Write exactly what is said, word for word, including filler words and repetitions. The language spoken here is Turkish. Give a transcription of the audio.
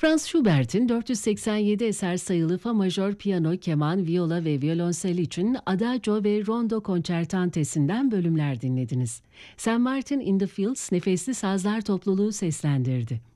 Franz Schubert'in dört yüz seksen yedi eser sayılı fa majör piyano, keman, viola ve violonsel için Adagio ve Rondo Concertantesi'nden bölümler dinlediniz. Saint Martin in the Fields nefesli sazlar topluluğu seslendirdi.